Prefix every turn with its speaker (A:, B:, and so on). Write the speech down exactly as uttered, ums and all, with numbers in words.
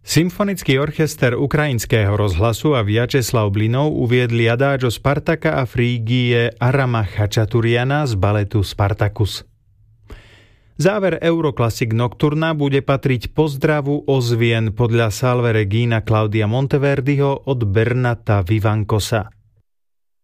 A: Symfonický orchester Ukrajinského rozhlasu a Vjačeslav Blinov uviedli adágio Spartaka a Frígie Arama Chačaturiana z baletu Spartacus. Záver Euroclassic Nocturna bude patriť pozdravu ozvien podľa Salve Regina Claudia Monteverdiho od Bernata Vivancosa.